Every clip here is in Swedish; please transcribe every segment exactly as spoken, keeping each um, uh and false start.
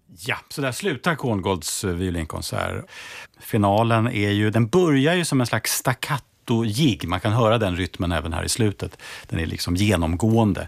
Ja, så där slutar Korngolds violinkonsert. Finalen är ju, den börjar ju som en slags staccato-jigg. Man kan höra den rytmen även här i slutet. Den är liksom genomgående.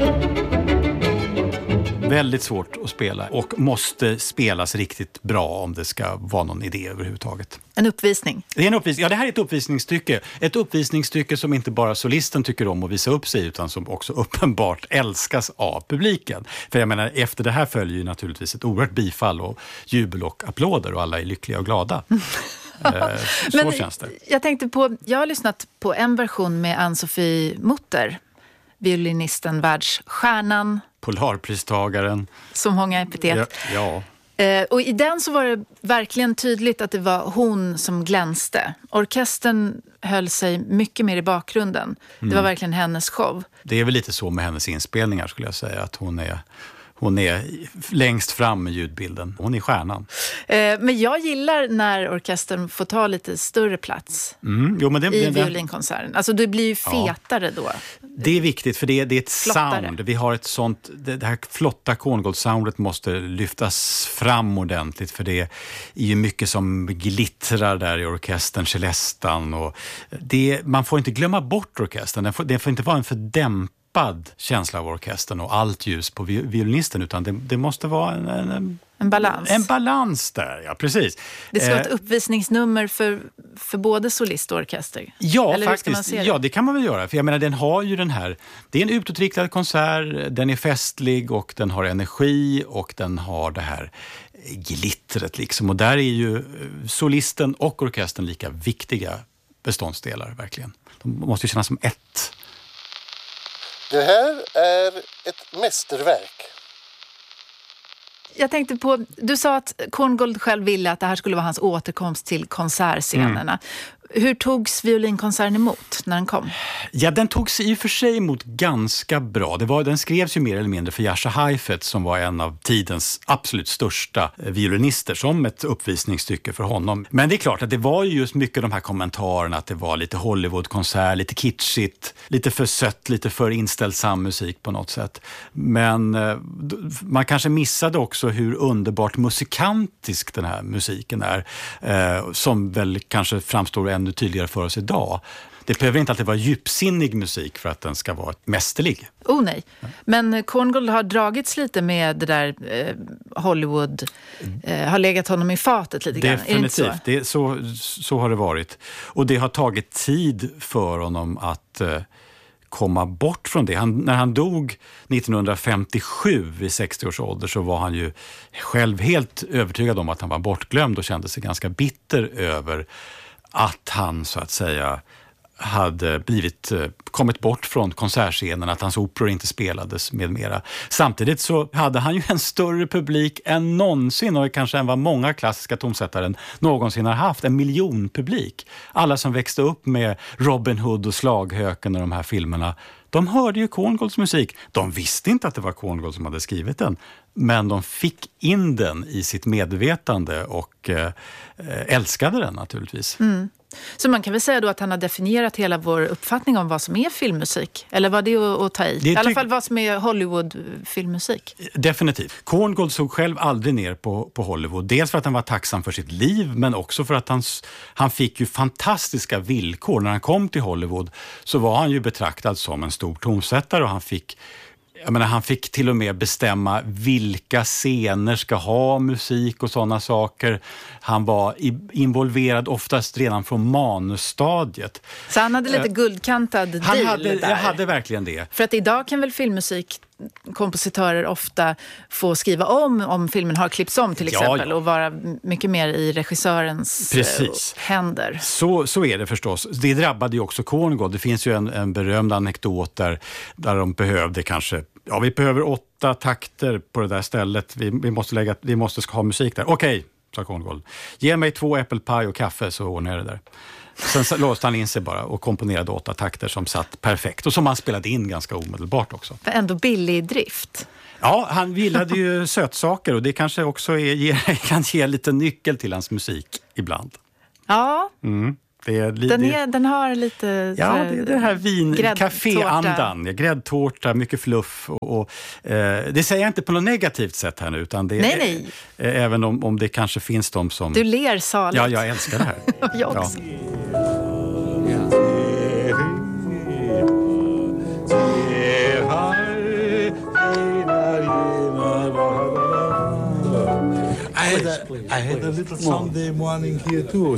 Väldigt svårt att spela och måste spelas riktigt bra om det ska vara någon idé överhuvudtaget. En uppvisning? Det är en uppvisning. Ja, det här är ett uppvisningsstycke. Ett uppvisningsstycke som inte bara solisten tycker om att visa upp sig utan som också uppenbart älskas av publiken. För jag menar, efter det här följer ju naturligtvis ett oerhört bifall och jubel och applåder och alla är lyckliga och glada. eh, så Men känns det. Jag tänkte på, jag har lyssnat på en version med Ann-Sofie Mutter, violinisten, världsstjärnan. Polarpristagaren. Som många epitet. Ja. ja. Eh, och i den så var det verkligen tydligt att det var hon som glänste. Orkestern höll sig mycket mer i bakgrunden. Mm. Det var verkligen hennes show. Det är väl lite så med hennes inspelningar skulle jag säga. Att hon är, hon är längst fram med ljudbilden. Hon är stjärnan. Eh, men jag gillar när orkestern får ta lite större plats mm. jo, men det, i det, violinkonserten. Alltså det blir ju fetare ja. då. Det är viktigt för det är, det är ett Flottare. sound. Vi har ett sånt, det, det här flotta Korngold-soundet måste lyftas fram ordentligt för det är ju mycket som glittrar där i orkestern, celestan och det, man får inte glömma bort orkestern. Det får, det får inte vara en fördämpad känsla av orkestern och allt ljus på violinisten utan det, det måste vara en, en En balans. En balans där, ja precis. Det ska vara ett eh, uppvisningsnummer för, för både solist och orkester. Ja, Eller faktiskt. hur ska man se det? Ja, det kan man väl göra. För jag menar, den har ju den här... Det är en utåtriktad konsert, den är festlig och den har energi och den har det här glittret liksom. Och där är ju solisten och orkestern lika viktiga beståndsdelar, verkligen. De måste ju kännas som ett. Det här är ett mästerverk. Jag tänkte på, du sa att Korngold själv ville att det här skulle vara hans återkomst till konsertscenerna. Mm. Hur togs violinkonserten emot när den kom? Ja, den togs i och för sig emot ganska bra. Det var, den skrevs ju mer eller mindre för Jascha Heifetz som var en av tidens absolut största violinister som ett uppvisningsstycke för honom. Men det är klart att det var ju just mycket de här kommentarerna att det var lite Hollywoodkonsert, lite kitschigt, lite för sött, lite för inställsam musik på något sätt. Men eh, man kanske missade också hur underbart musikantisk den här musiken är eh, som väl kanske framstår ännu tydligare för oss idag. Det behöver inte alltid vara djupsinnig musik för att den ska vara mästerlig. Oh nej, men Korngold har dragits lite med det där eh, Hollywood, eh, har legat honom i fatet lite grann. Definitivt, är det det är så? Det, så, så har det varit. Och det har tagit tid för honom att eh, komma bort från det. Han, när han dog nittonhundrafemtiosju vid sextio års ålder så var han ju själv helt övertygad om att han var bortglömd och kände sig ganska bitter över att han så att säga hade blivit, kommit bort från konsertscenen, att hans operor inte spelades med mera. Samtidigt så hade han ju en större publik än någonsin och kanske än vad många klassiska tonsättare någonsin har haft. En miljonpublik. Alla som växte upp med Robin Hood och Slaghöken och de här filmerna, de hörde ju Korngolds musik. De visste inte att det var Korngold som hade skrivit den. Men de fick in den i sitt medvetande och eh, älskade den naturligtvis. Mm. Så man kan väl säga då att han har definierat hela vår uppfattning om vad som är filmmusik? Eller vad det är att ta i? I alla fall vad som är Hollywood-filmmusik. Definitivt. Korngold såg själv aldrig ner på, på Hollywood. Dels för att han var tacksam för sitt liv men också för att han, han fick ju fantastiska villkor. När han kom till Hollywood så var han ju betraktad som en stor tonsättare och han fick Jag menar, han fick till och med bestämma vilka scener ska ha musik och sådana saker. Han var i, involverad oftast redan från manusstadiet. Så han hade lite uh, guldkantad deal han hade, där. Jag hade verkligen det. För att idag kan väl filmmusik kompositörer ofta få skriva om om filmen har klippts om till exempel ja, ja. och vara mycket mer i regissörens Precis. händer. Så, så är det förstås. Det drabbade ju också Korngold. Det finns ju en, en berömd anekdot där, där de behövde kanske, ja vi behöver åtta takter på det där stället. Vi, vi måste lägga, vi måste ha musik där. Okej, sa Korngold. Ge mig två äppelpaj och kaffe så ordnar jag det där. Sen låste han in sig bara och komponerade åtta takter som satt perfekt. Och som han spelade in ganska omedelbart också. För ändå billig drift. Ja, han gillade ju sötsaker och det kanske också är, kan ge lite nyckel till hans musik ibland. Ja, mm. Det är li- den, är, den har lite... Ja, det är det här vin, gräddtårta. Caféandan. Ja, gräddtårta, mycket fluff. Och, och, eh, det säger jag inte på något negativt sätt här nu. Utan det är, nej, nej. Eh, även om, om det kanske finns de som... Du ler saligt. Ja, jag älskar det här. jag också. Ja. I had, a, I had a little Sunday morning here too.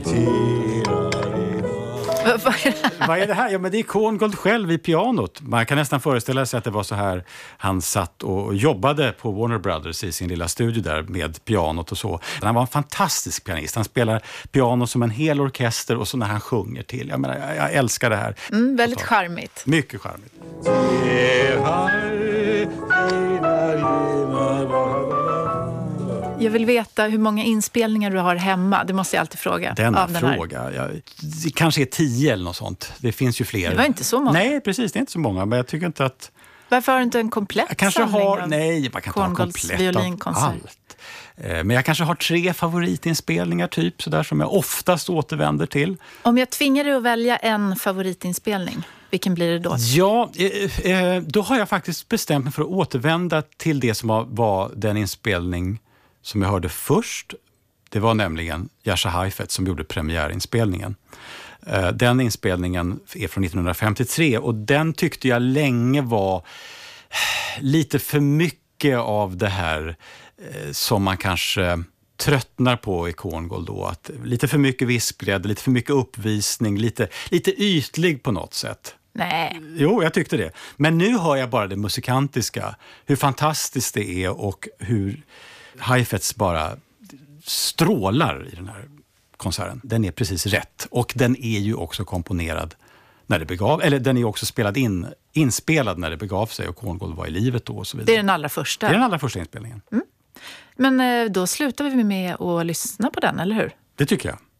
Vad är det här? Ja, men det är Korngold själv i pianot. Man kan nästan föreställa sig att det var så här han satt och jobbade på Warner Brothers i sin lilla studio där med pianot och så. Han var en fantastisk pianist. Han spelar piano som en hel orkester och så när han sjunger till. Jag menar, jag, jag älskar det här. Mm, väldigt charmigt. Mycket charmigt. Jag vill veta hur många inspelningar du har hemma. Det måste jag alltid fråga. Denna av den fråga. Jag, det kanske är tio eller något sånt. Det finns ju fler. Det var inte så många. Nej, precis. Det är inte så många. Men jag tycker inte att... Varför har du inte en komplett jag kanske samling har, av nej, man kan inte ha en komplett av allt. Men jag kanske har tre favoritinspelningar typ. Sådär som jag oftast återvänder till. Om jag tvingar dig att välja en favoritinspelning, vilken blir det då? Ja, eh, då har jag faktiskt bestämt mig för att återvända till det som var den inspelning som jag hörde först. Det var nämligen Jascha Heifetz som gjorde premiärinspelningen. Den inspelningen är från nittonhundrafemtiotre och den tyckte jag länge var lite för mycket av det här som man kanske tröttnar på i Korngold då. Att lite för mycket vispgrädde, lite för mycket uppvisning, lite, lite ytlig på något sätt. Nej. Jo, jag tyckte det. Men nu hör jag bara det musikantiska. Hur fantastiskt det är och hur Heifetz bara strålar i den här konserten. Den är precis rätt. Och den är ju också komponerad när det begav, eller den är ju också spelad in, inspelad när det begav sig och Korngold var i livet då och så vidare. Det är den allra första. Det är den allra första inspelningen. Mm. Men då slutar vi med att lyssna på den, eller hur? Det tycker jag.